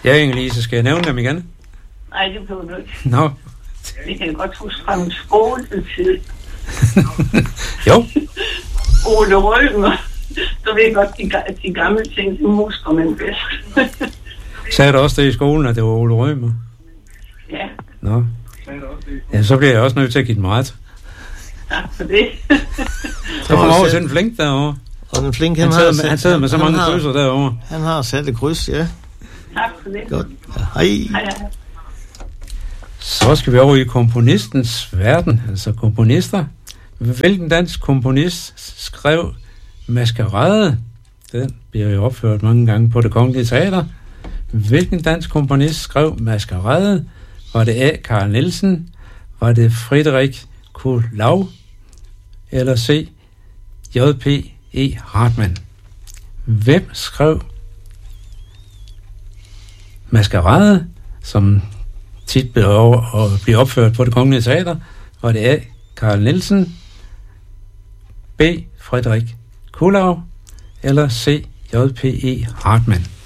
Ja, Inge-Lise, skal jeg nævne dem igen? Nej, det behøver du ikke. Nå. Vi kan godt huske fra en skoletid. Jo. Ole Rømer. Du ved godt, de gamle ting, som husker man bedst. Sagde du også det i skolen, at det var Ole Rømer? Ja. Nå. Ja, så bliver jeg også nødt til at give den ret. Tak for det. Så kommer over til en flink derovre. Og den flink, han sidder med så mange krydser derovre. Han har sat et kryds, ja. Tak for det. Godt. Ja, hej. Hej. Så skal vi over i komponistens verden, altså komponister. Hvilken dansk komponist skrev Maskerade? Den bliver jo opført mange gange på Det Kongelige Teater. Hvilken dansk komponist skrev Maskerade? Var det A. Carl Nielsen? Var det Friedrich Kuhlau? Eller C. J.P. E. Hartmann? Hvem skrev Maskerade, som tit bliver opført på Det Kongelige Teater? Var det A. Carl Nielsen? B. Friedrich Kuhlau? Eller C. J.P. E. Hartmann?